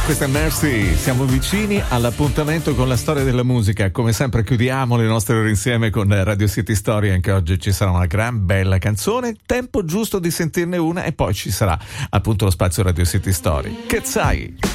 Questa è Mercy, siamo vicini all'appuntamento con la storia della musica. Come sempre chiudiamo le nostre ore insieme con Radio City Story. Anche oggi ci sarà una gran bella canzone, tempo giusto di sentirne una e poi ci sarà appunto lo spazio Radio City Story. Che sai?